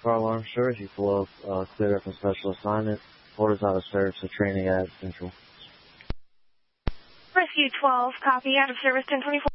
car alarm service. You pull up, cleared up from special assignment. Orders out of service for training at Central. Rescue 12, copy, out of service 1024.